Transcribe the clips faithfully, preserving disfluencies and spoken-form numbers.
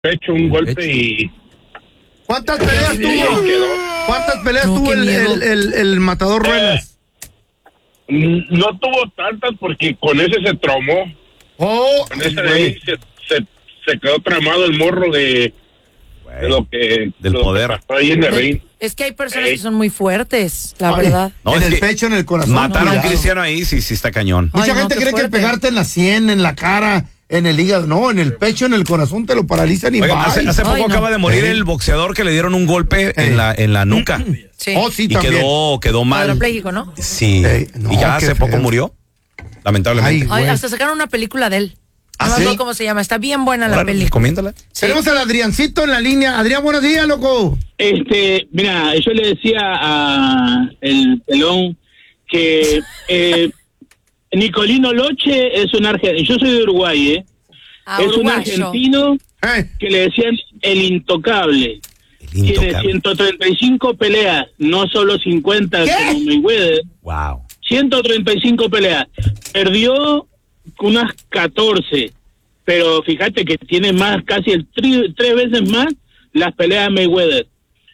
pecho un golpe y... ¿Cuántas peleas tuvo? ¿Cuántas peleas No, tuvo qué el, miedo. el, el, el matador Ruelas? Eh, no tuvo tantas porque con ese se traumó. Oh, Con ese de güey. ahí se, se, se quedó tramado el morro de, de lo que... Del lo poder. que pasó ahí en el ring. Es que hay personas Ey. que son muy fuertes, la Ay, verdad. No, en es el que pecho, en el corazón. Matar a un cuidado. cristiano ahí sí, sí está cañón. Mucha Ay, no, gente qué cree que fuerte. pegarte en la sien, en la cara, en el hígado. No, en el pecho, en el corazón te lo paralizan y Oiga, bye. hace, hace poco Ay, no. acaba de morir Ey. el boxeador que le dieron un golpe Ey. en la en la nuca Sí. Oh, sí, y también. quedó quedó mal. Cuadrapléjico, ¿no? Sí. Ey, no, y ya qué hace poco feo. murió, lamentablemente. Ay, Ay, güey. hasta sacaron una película de él. ¿Ah, No me sí? acuerdo cómo se llama. Está bien buena la Ahora, película. recomiéndala. Sí. Tenemos al Adriancito en la línea. Adrián, buenos días, loco. Este, mira, yo le decía a el pelón que eh, Nicolino Loche es un argentino, yo soy de Uruguay, ¿eh? Ah, es un uruguayo. argentino Eh, que le decían el intocable. El Tiene intocable. ciento treinta y cinco peleas, no solo cincuenta ¿Qué? como Mayweather. Wow. ciento treinta y cinco peleas. Perdió unas catorce, pero fíjate que tiene más, casi el tri- tres veces más las peleas de Mayweather.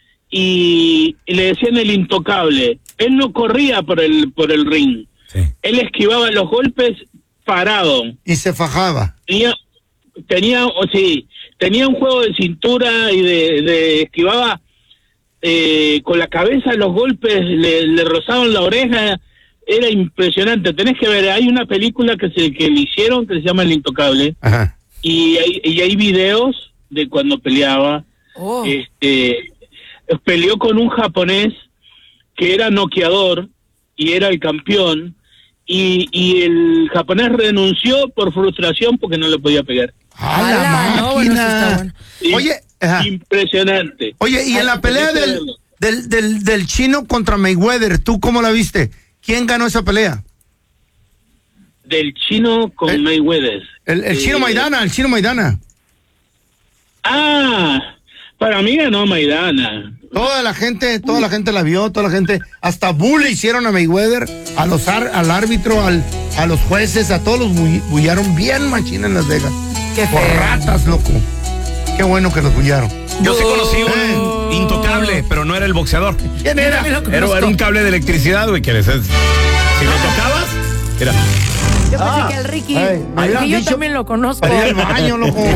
Y, y le decían el intocable. Él no corría por el por el ring. Sí. Él esquivaba los golpes parado. y se fajaba. Tenía, tenía, o sí, tenía un juego de cintura y de, de esquivaba eh, con la cabeza los golpes, le, le rozaban la oreja. Era impresionante. Tenés que ver, hay una película que se que le hicieron que se llama El Intocable Ajá. y hay, y hay videos de cuando peleaba. Oh. Este peleó con un japonés que era noqueador y era el campeón y, y el japonés renunció por frustración porque no le podía pegar. ¡A Ala, la no, bueno, sí está máquina! bueno. Y- Oye, ajá. impresionante. Oye, y en la pelea tenés que del, verlo. del, del, del chino contra Mayweather, ¿tú cómo la viste? ¿Quién ganó esa pelea? Del chino con El- Mayweather. El, el chino Eh, Maidana, el chino Maidana. Ah, para mí ganó Maidana. Toda la gente, toda la gente la vio, toda la gente, hasta bully hicieron a Mayweather, a los ar- al árbitro, al, a los jueces, a todos los bull- bullaron bien machina en Las Vegas. Qué Por feo. ratas, loco. Qué bueno que los bullaron. Yo sí conocí Eh. un intocable, pero no era el boxeador. ¿Quién era? Yo también lo Era, conozco. era un cable de electricidad, güey, que les es- si lo tocabas, era Yo pensé Ah. que el Ricky. Ay, me Ay, hubieran que yo dicho también lo conozco. Para ir al baño, loco.